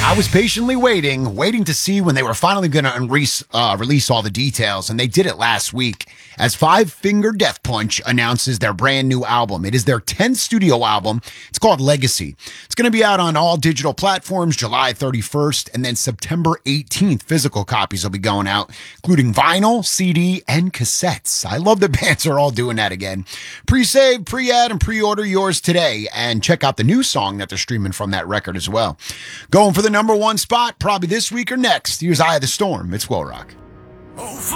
I was patiently waiting to see when they were finally going to release all the details, and they did it last week as Five Finger Death Punch announces their brand new album. It is their 10th studio album. It's called Legacy. It's going to be out on all digital platforms July 31st, and then September 18th, physical copies will be going out, including vinyl, CD, and cassettes. I love the bands are all doing that again. Pre-save, pre-add, and pre-order yours today, and check out the new song that they're streaming from that record as well. Going for the number one spot, probably this week or next. Here's Eye of the Storm. It's Woe Rock. Oh,